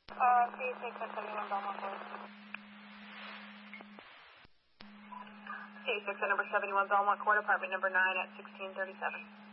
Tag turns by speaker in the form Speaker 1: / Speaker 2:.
Speaker 1: Please take that 71 Belmont, please. Take that number 71 Belmont Court, apartment number 9 at 1637.